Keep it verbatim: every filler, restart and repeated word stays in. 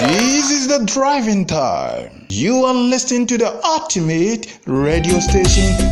This is the driving time. You are listening to the ultimate radio station